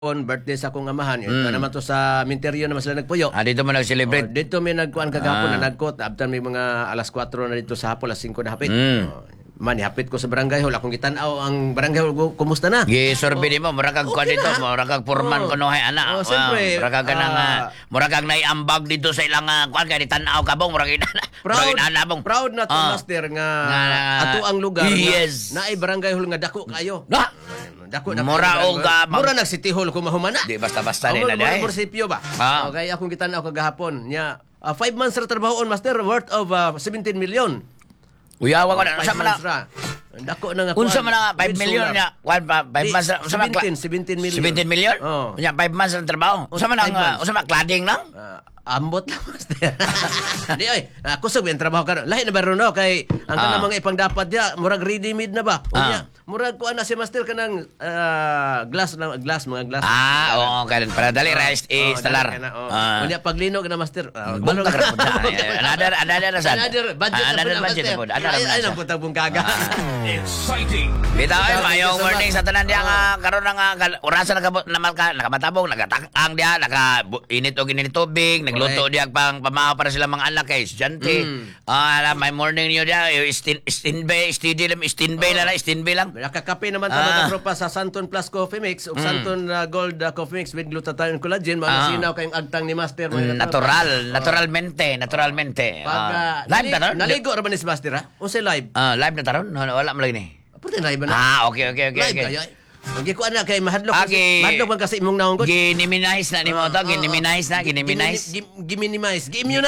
on birthday sa akong amahan. Ito naman to sa Minteryo naman sila nagpuyo. Dito mo nag-celebrate. Dito may nagkuhan kagapon na nagkot. Abtan may mga alas 4 na dito sa hapon, alas 5 na hapit. Hapit ko sa barangay hall. Akong gitanaw ang barangay hall. Kumusta na? Survey mo, mura kag kuha dito, mura kag purman ko no hay ana. Siyempre. Mura kag mura kag naiambag dito sa ilang kuan kay tanaw ka bong, mura ginana. Proud na to, master, nga ato ang lugar yes. na ay barangay hall nga dako kayo. Dako na mura og mura nag city hall ko mahumana. Di basta-basta nila dai. Munisipyo ba? Okay, akong gitanaw kagahapon nya 5 months ra trabahoon, master, worth of 17 million. Uyawa ko na sa mana. Dako na nga. Unsa man nga 5 million nya? 5 months sa 17 million. 17 million? Nya 5 months ang trabaho. Unsa man cladding lang? Ambot lang, master. Di oy, kusog yung trabaho ka. Lahi na ba ron kay ang kanang mga ipang dapat dia murag ready made na ba? Unya, murag kuan na si master kanang glass mga glass. Oo, karon para dali rice installer. Unya paglinog na master. Balong ka ra Another sa. Budget na po. Ay nang putang bungkaga. Exciting. Bitaw ay mayong morning sa tanan dia nga karon nga orasan nakabatabong nagatakang dia init og init tubig, nagluto dia pang pamahaw para sila mga anak kay estudyante. May morning niyo dia standby lang. Nakakape naman ta mga tropa sa Santon Plus Coffee Mix o Santon Gold Coffee Mix with glutathione and collagen. Masinaw kayong agtang ni master. Naturalmente. Live na taron? Naligo ra ba ni si master ha? O si live? Live na taron? Wala mo lagi ni. Pwede live na. Okay. Live kayo. Hindi ko anak kay mahadlok man kasi imong naong gud. Giniminize na nimo to, giniminize. Giminimize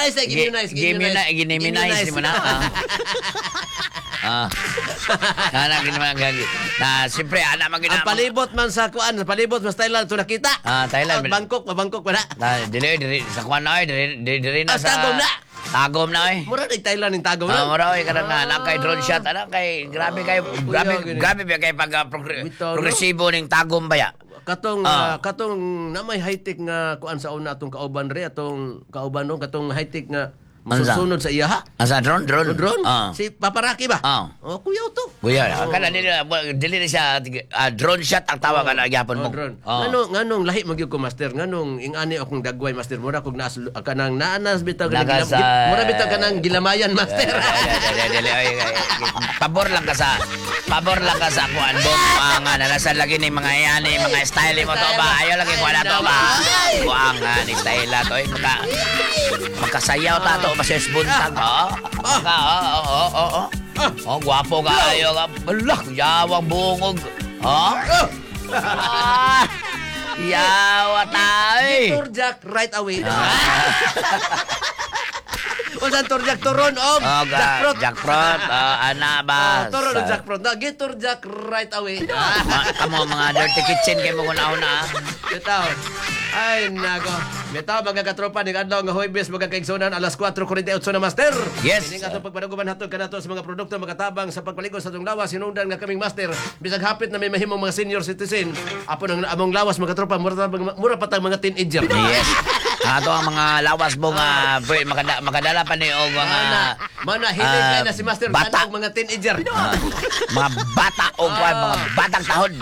mo na. Siyempre, anak magina. Ang palibot man sa kuan, palibot sa Thailand to nakita. Thailand. Bangkok pa na. Dili sa kuan na dili na sa. Tagom na eh. Mura na Thailand ng tagom na. Mura eh kadang anak kay drone shot, anak kay grabe kay pag progresibo ning tagom baya. Katong na may high-tech nga kuan sa una atong kauban re atong kauban no katong high-tech nga masusunod sa iya ha. Asa drone? Si Paparaki ba? Kuya to. Kuya, kana dili siya drone shot ang tawag kana gyapon mo. Nganong lahi magyud ko master, nganong ingani akong dagway master mura kog kanang naanas bitaw mura bitaw kanang gilamayan master. Pabor lang ka sa kuan mo nga nalasan lagi ni mga yani mga style mo to ba. Ayo lagi kuan to ba. Kuang ni style to makasayaw ta to mases buntag. Guwapo ka ayo ka. Balak yawang bungog. Yawa tay. Turjak right away. Usan turjak turon jackfruit ana ba turon jackfruit na giturjak right away. Kamo mga dirty kitchen kay mo una bitaw ay nako bitaw mga katropa ning adlaw nga Huwebes magkakaigsunan alas 4:48 na master. Yes. Ini nga pagpadaguban hatod kanato sa mga produkto makatabang sa pagpaligod sa atong lawas sinungdan nga kaming master bisag hapit na may mahimong mga senior citizen apon ang among lawas mga katropa mura pa tang mga teenager. Yes. Ato ang mga lawas mo nga makadala pa ni og mga hilig kay na si master bata og mga teenager. Mga bata og mga batang tahon.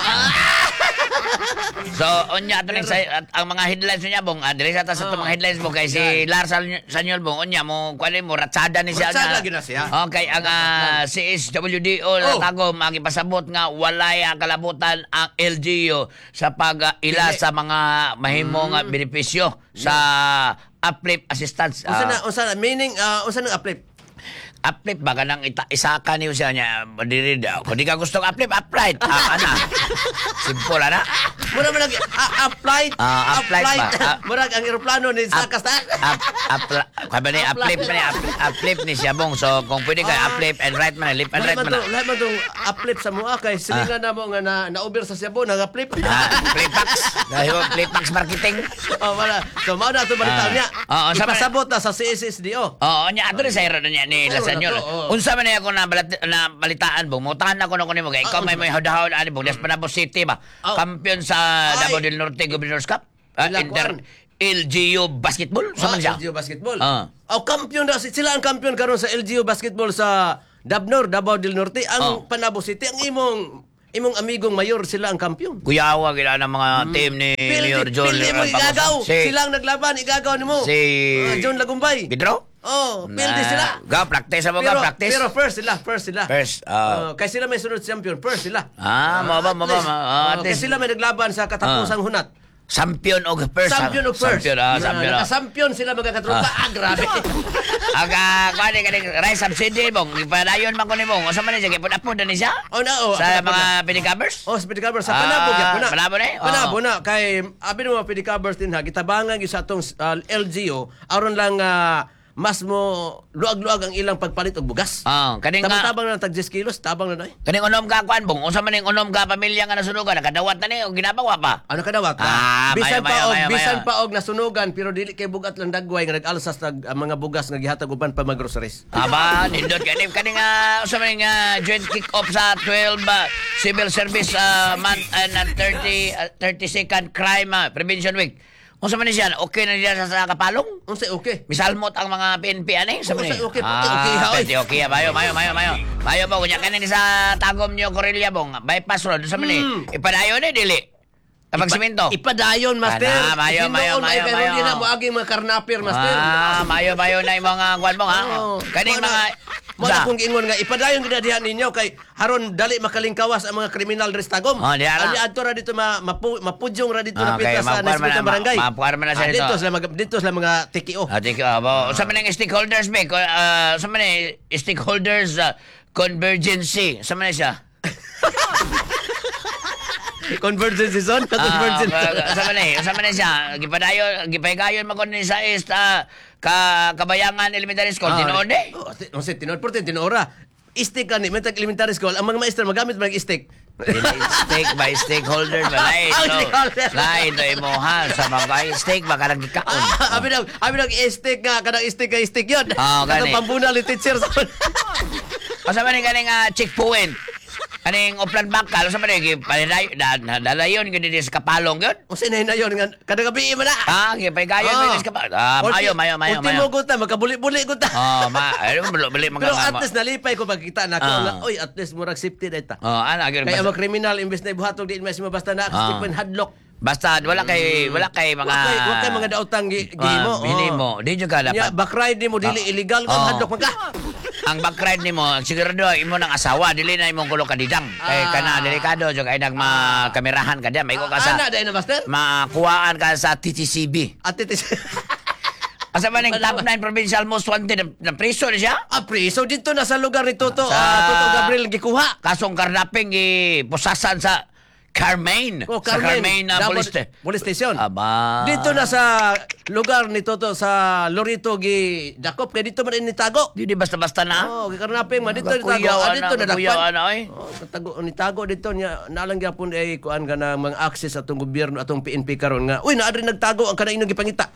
So, unya ato ang mga headlines niya bong dili sa mga headlines mo kay si Lars Sanyol bong unya mo kuan mo ratsada ni siya. Ratsada gina siya. Okay, ang CSWDO tagom ang ipasabot nga walay ang kalabutan ang LGU sa pag-ila sa mga mahimong benepisyo sa uplift assistance. Usa na meaning usa nang uplift. Uplift ba kanang isaka niyo siya niya diri daw. Kung di ka gustong uplift, uplight. Ana. Simple ana. Mura man uplight. Mura ang eroplano ni sakas ta. Kabani uplift ni siya bong. So kung pwede ka uplift and right man, left and right man. Lahat man tong uplift sa mua kay silingan na mo nga na-over sa Cebu nga uplift. Playpax. Dahil Playpax marketing. Wala. So mao na to balita niya. Ipasabot na sa CSSDO. Nya ato sa iro niya ni Lasanyor. Unsa man ako na balitaan bong mutahan ako nimo kay ikaw may hawd-hawd ani bong Las Panabos City ba. Kampiyon sa Davao del Norte Governors Cup. LGU basketball sa man siya. LGU basketball. Kampiyon na sila ang kampiyon karon sa LGU basketball sa Davao del Norte ang Panabos City ang imong imong amigong mayor sila ang kampiyon. Kuyawa gila ng mga team ni Mayor John. Pildi mo igagaw. Si Sila ang naglaban, igagaw nimo. Si John Lagumbay. Pedro? Oh, pildi sila. Practice mo ka, practice. Pero first sila. First, kay sila may sunod champion, first sila. At Kay least sila may naglaban sa katapusang hunat. champion og first. Champion of first. Champion. Nakasampion sila magkakatrunta. Grabe. Kani rice subsidy bong ipadayon man ko ni bong. Usa man ni sige pud ni siya? Sa mga pedicabers? Sa pedicabers. Sa panabog yapon na. Panabog ni? Panabog na. Kay, abi mo pedicabers din ha. Gitabangan yung sa atong LGO. Aron lang mas mo luag-luag ang ilang pagpalit og bugas. Kaning Tabang na tag 10 kilos. Tabang na na. Kaning unom ka kuan bong. Usa man ning unom ka pamilya nga nasunugan nakadawat na ni og ginabawa pa. Ano kadawat? Bisan pa og nasunugan pero dili kay bugat lang dagway nga nag-alsas tag mga bugas nga gihatag uban pa mga groceries. Nindot kaning usa man ning joint kick off sa 12 civil service month and 32nd crime prevention week. Unsa man ni siya? Okay na niya sa kapalong? Unsay okay? Misalmot ang mga PNP ani sa man. Okay ha. Okay, mayo. Mayo ba kunya kanin sa tagom niyo Correlia bong. Bypass road sa man ni. Ipadayon ni dili. Kapag simento. Ipadayon, master. Mayo. Pero di na mo aging mga karnapir, master. Mayo na yung mga kuan mong ha. Kaning mga mo akong giingon nga ipadayon gid diha ninyo kay haron dali makalingkawas ang mga kriminal res tagom. Ani adto ra dito mapudyong ra dito na pintas sa Nasipitang Barangay. Mapuar man na sa dito sa mga TKO. TKO ba. Sa man stakeholders be sa man stakeholders convergency. Sa man siya. Convergence zone. Sa man siya gipadayon magon ni sa kabayangan elementary school tinuod eh. Tinuod porte tinuora. Stick ani mentag elementary school ang mga maestro magamit mag stick. Stake by stakeholder ba lain to imo ha sa mga stake ba kanang gikaon. Abi nag stick nga kanang stick kay stick yon. Kanang pambunal ni teacher sa. Asa man kaning checkpoint. Kaning upland bakal sa man dalayon gid di sa kapalong gyud. Usa na yon nga kada gabi man na. Gipay gayon di sa kapalong. Mayo. Ultimo guta makabuli-buli guta. Buli Pero at least nalipay ko pagkita na ko. Oy, at least murag safety data. Ana gyud. Kaya mga kriminal imbes na ibuhatog di mas basta na stick hadlock. Basta wala kay mga daotang gihimo. Hinimo. Di jud ka dapat. Back ride nimo dili illegal ka hadlock man ka. Ang back ride nimo sigurado imo nang asawa dili na imong kulo kadidang. Kay kana delikado jud kay nag makamerahan ka diya. May ko ka sa. Ana dai na master? Makuhaan ka sa TTCB. At TTCB. Asa man ning top 9 provincial most wanted na priso ni siya? Priso dito na sa lugar ni Toto. Toto Gabriel gikuha. Kasong karnaping gipusasan sa Carmine. Sa Carmine Police Station. Aba. Dito na sa lugar ni Toto sa Lorito gi dakop kay dito man nitago. Di basta-basta na. Gikarnaping man dito nitago. Dito na dakpan. Tago nitago dito niya nalang gyapon ay kuan kana mga access atong gobyerno atong PNP karon nga. Uy naadri nagtago ang kana inyong gipangita.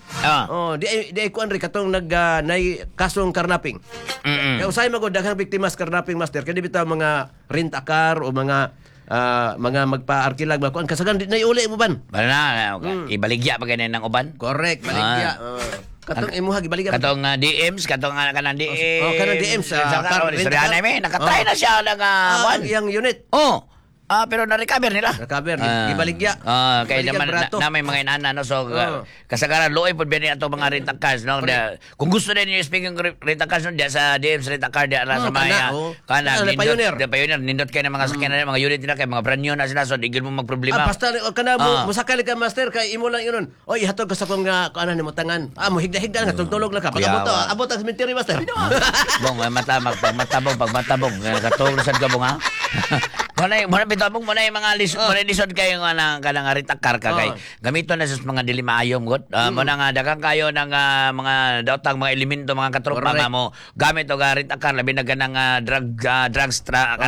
Di kuan ri katong nay kasong karnaping. Kay usay magod daghang biktima sa karnaping master kay di bitaw mga rent a car o mga magpa-arkilag ba kuan kasagan di na iuli mo ban. Bala ibaligya pa ganin ng uban. Correct, baligya. Katong imuha gibaligya. Katong DMs, katong kanang DMs. Kanang DMs sa Soriana may nakatry na siya ng yang unit. Pero na-recover nila. Recover, gibaligya. Kaya naman na may mga inana no so kasagaran looy pud bini ato mga rent cars no. Kung gusto din niyo speaking rent cars no dia sa DMs rent car dia sa maya kana pioneer nindot kay na mga sakyanan mga unit nila kay mga brand new na sila so digil mo magproblema. Basta kana mo sakali ka master kay imo lang yun. Oy hatog ka sa kung kanan nimo tangan. Mo higda-higda nga tulog lang ka. Abot ang cemetery master. Bong matabong katulog sad ka bong ha. Muna bitabong muna yung mga lisod kayo nga kanang ritakar ka kay gamito na sa mga dili maayom god. Muna nga daghang kayo ng mga daotang mga elemento mga katropa mo gamit og ritakar labi na ganang drugs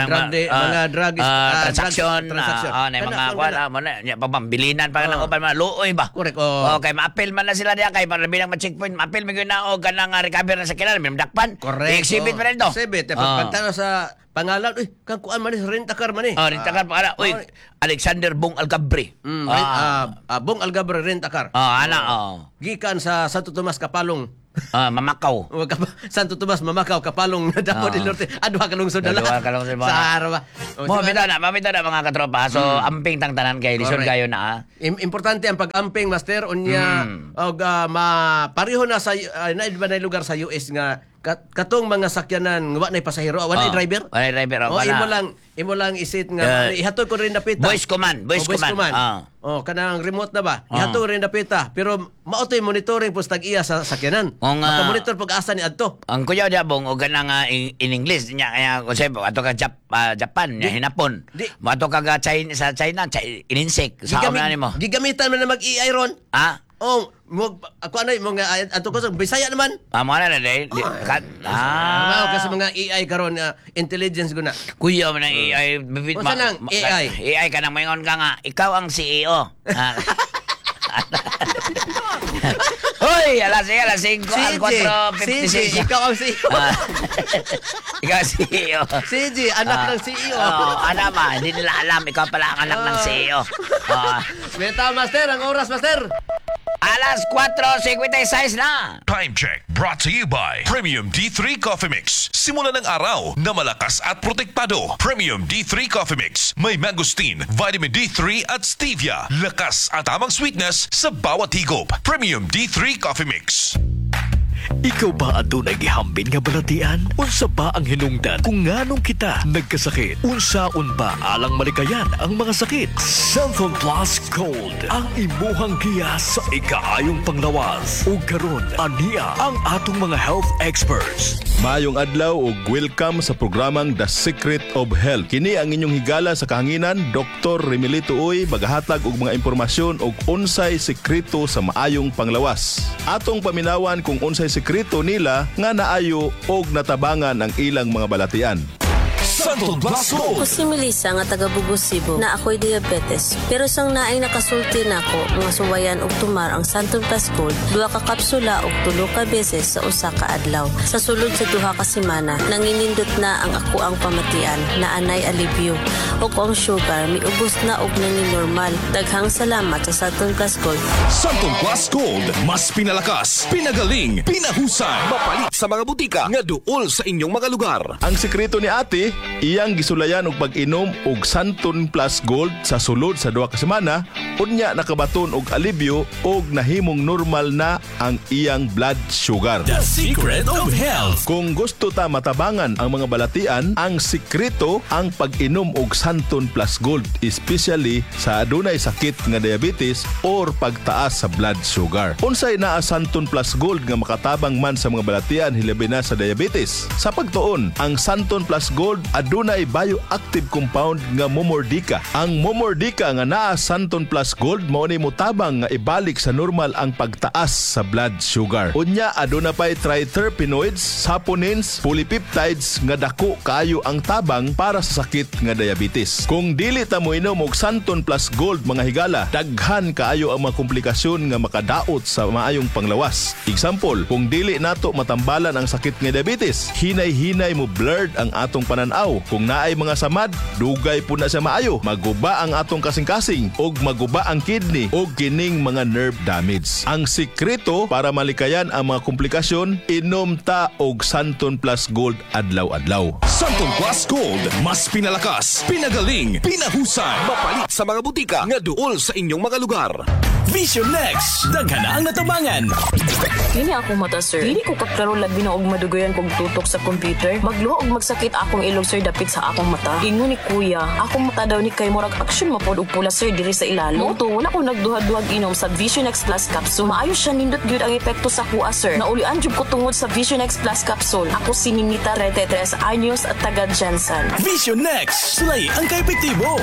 mga drug transaction na mga kuan muna pambilinan pa nang uban mga luoy ba. Correct. Okay ma-appeal man na sila diya kay para bilang ma-checkpoint ma-appeal mi na og ganang recover na sa kilala dakpan. Exhibit pa rin to. Exhibit pagpantano sa pangalan, kang kuan man rent-a-car man rent-a-car pa Alexander Bong Algabre. Bong Algabre rent-a-car. Ana. Gikan sa Santo Tomas Kapalong. Mamakaw. Santo Tomas, Mamakaw, Kapalong, Davao del Norte. Duha ka lungsod na Duha ka lungsod mo. Sa Araba. Mamita na mga katropa. So, amping tang tanan kay lisod Correct. kayo na. Importante ang pag-amping, Master. Unya, pareho na sa, na iba na lugar sa US nga, katong mga sakyanan, wa na pasahero, wa na driver. Wa na driver. Imo lang isit nga, ihatod ko rin napita. Voice command. Kanang remote na ba? Ihatod rin napita. Pero, maotoy monitoring po tag-iya sa sakyanan. Makamonitor pag-asa ni Adto. Ang kuya Jabong, o ganang in English, niya, kaya, konsep, ato ka Japan, niya, hinapon. Ato ka sa China, ininsik. Sa na ni mo. Gigamitan mo na mag-AI ron. Ako ano yung mga ato ko sa Bisaya naman. Mo na dahil. Kasi mga AI karon intelligence ko na. Kuya man ang AI. Unsa nang AI? AI ka nang mayon ka nga, ikaw ang CEO. Hoy, alas 5, al 4:56. Ikaw ang CEO. Ikaw ang CEO. CJ, anak ng CEO. Anak ba? Hindi nila alam. Ikaw pala ang anak ng CEO. Beta, Master. Ang oras, Master. Alas 4:56 na. Time check brought to you by Premium D3 Coffee Mix. Simula ng araw na malakas at protektado. Premium D3 Coffee Mix. May mangosteen, vitamin D3 at stevia. Lakas at tamang sweetness sa bawat higop. Premium D3 Coffee Mix. Ikaw ba adunay gihambin nga balatian? Unsa ba ang hinungdan kung nganong kita nagkasakit? Unsaon ba alang malikayan ang mga sakit? Santon Plus Gold ang imuhang giya sa ikaayong panglawas. Ug karon aniya ang atong mga health experts. Maayong adlaw ug welcome sa programang The Secret of Health. Kini ang inyong higala sa kahanginan, Dr. Remilito Uy, magahatag og mga impormasyon og unsay sekreto sa maayong panglawas. Atong paminawan kung unsay sekreto nila nga naayo og natabangan ang ilang mga balatian. Santon Plus Gold. Ako si Melissa nga taga Bugos, Cebu na ako'y diabetes. Pero sang naay nakasulti nako mga suwayan og tumar ang Santon Plus Gold, 2 ka kapsula og 3 ka beses sa usa ka adlaw. Sa sulod sa 2 ka semana, nanginindot na ang ako ang pamatian na anay alibyo. Og ang sugar miubos na og nangin normal. Daghang salamat sa Santon Plus Gold. Santon Plus Gold, mas pinalakas, pinagaling, pinahusay, mapalit sa mga butika nga duol sa inyong mga lugar. Ang sekreto ni ate, iyang gisulayan og pag-inom og Santon Plus Gold sa sulod sa 2 ka semana, unya nakabaton og alibyo og nahimong normal na ang iyang blood sugar. The Secret of Health. Kung gusto ta matabangan ang mga balatian, ang sekreto ang pag-inom og Santon Plus Gold, especially sa adunay sakit nga diabetes or pagtaas sa blood sugar. Unsay naa Santon Plus Gold nga makatabang man sa mga balatian hilabi na sa diabetes? Sa pagtuon, ang Santon Plus Gold adunay bioactive compound nga momordica. Ang momordica nga naa Santon Plus Gold mao ni motabang nga ibalik sa normal ang pagtaas sa blood sugar. Unya aduna pay triterpenoids, saponins, polypeptides nga dako kaayo ang tabang para sa sakit nga diabetes. Kung dili ta mo inom og Santon Plus Gold mga higala, daghan kaayo ang mga komplikasyon nga makadaot sa maayong panglawas. Example, kung dili nato matambalan ang sakit nga diabetes, hinay-hinay mo blurred ang atong pananaw. Kung naay mga samad, dugay po na sa maayo. Maguba ang atong kasing-kasing og maguba ang kidney og kining mga nerve damage. Ang sikreto para malikayan ang mga komplikasyon, inom ta og Santon Plus Gold adlaw-adlaw. Santon Plus Gold, mas pinalakas, pinagaling, pinahusay, mapalit sa mga butika nga duol sa inyong mga lugar. Vision Next, daghan na ang natabangan. Dili ako mata, sir. Dili ko kaklaro labi na og madugoyan kog tutok sa computer. Magluho og magsakit akong ilog, sir, dapit sa akong mata. Ingon ni kuya, akong mata daw ni kay murag action mapod og pula, sir, diri sa ilalo. Moto, wala ko nagduhad-duhag inom sa Vision X Plus Capsule. Maayo siya nindot gyud ang epekto sa kuha, sir. Naulian jud ko tungod sa Vision X Plus Capsule. Ako si Ninita Retetres Anyos at taga Jensen. Vision Next, sulay ang kaepektibo.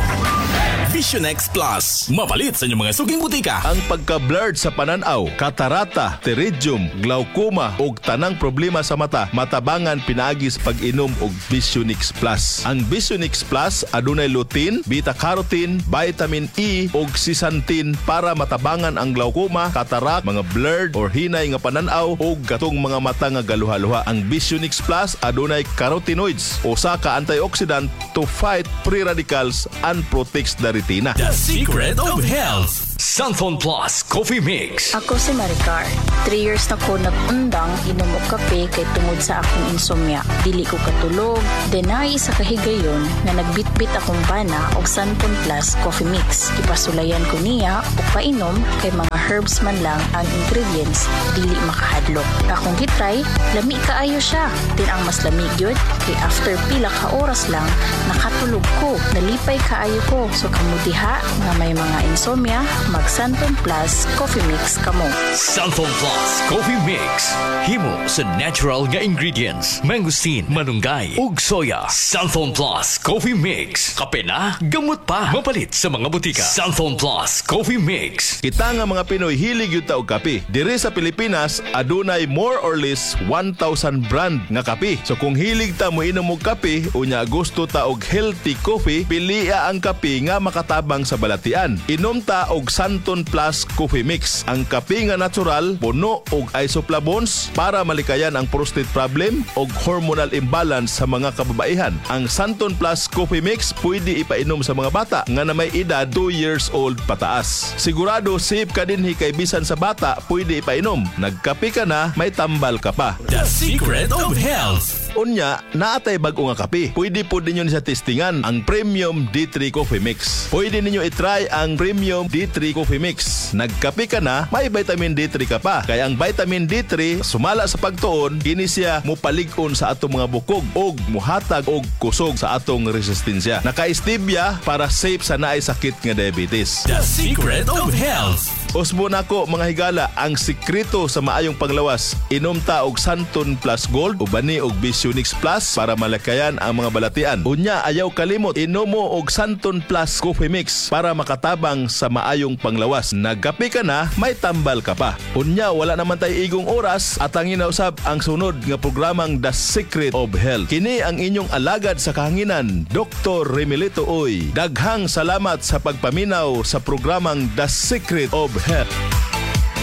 Vision X Plus, mapalit sa inyong mga suging butika. Ang pagka-blurred sa pananaw, katarata, pterygium, glaucoma ug tanang problema sa mata, matabangan pinaagi sa pag-inom og Visionix Plus. Ang Visionix Plus adunay lutein, beta-carotene, vitamin E ug zeaxanthin para matabangan ang glaucoma, katarak, mga blurred or hinay nga pananaw ug katong mga mata nga galuha-luha. Ang Visionix Plus adunay carotenoids, usa ka antioxidant to fight free radicals and protects the retina. The Secret of Health. Santon Plus Coffee Mix. Ako si Maricar. 3 years na ko nag-undang inom og kape kay tungod sa akong insomnia. Dili ko katulog, denay sa kahigayon nga nagbitbit akong bana og Santon Plus Coffee Mix. Ipasulayan ko niya og painom kay mga herbs man lang ang ingredients, dili makahadlok. Akong gitry, lami kaayo siya. Din ang mas lamig yun, kay after pila ka oras lang, nakatulog ko, nalipay kaayo ko. So kamudiha nga may mga insomnia, mag Santon Plus Coffee Mix kamo. Santon Plus Coffee Mix. Himo sa natural nga ingredients. Mangosteen, manunggay, ug soya. Santon Plus Coffee Mix. Kape na, gamot pa. Mapalit sa mga butika. Santon Plus Coffee Mix. Kita nga mga Pinoy hilig yun ta og kape. Diri sa Pilipinas, adunay more or less 1,000 brand nga kape. So kung hilig ta mo inom og kape, unya gusto ta og healthy coffee, pilia ang kape nga makatabang sa balatian. Inom ta og Santon Plus Coffee Mix. Ang kape nga natural, puno og isoflavones para malikayan ang prostate problem og hormonal imbalance sa mga kababaihan. Ang Santon Plus Coffee Mix pwede ipainom sa mga bata nga na may edad 2 years old pataas. Sigurado safe ka din kay bisan sa bata pwede ipainom. Nagkape ka na, may tambal ka pa. The Secret of Health. Unya, naatay bago nga kape. Pwede po ninyo sa testingan ang Premium D3 Coffee Mix. Pwede ninyo itry ang Premium D3 Coffee Mix. Nagkape ka na, may vitamin D3 ka pa. Kaya ang vitamin D3 sumala sa pagtuon, kini siya mupalig-on sa atong mga bukog og muhatag og kusog sa atong resistensya. Naka-stevia para safe sa naay sakit nga diabetes. The Secret of Health. Usbo na ko mga higala, ang sikreto sa maayong panglawas. Inom ta og Santon Plus Gold o bani og Visionix Plus para malakayan ang mga balatian. Unya, ayaw kalimot, inom mo og Santon Plus Coffee Mix para makatabang sa maayong panglawas. Nagkape ka na, may tambal ka pa. Unya, wala naman tay igong oras at ang inausab ang sunod nga programang The Secret of Health. Kini ang inyong alagad sa kahanginan, Dr. Remilito Oy. Daghang salamat sa pagpaminaw sa programang The Secret of Health.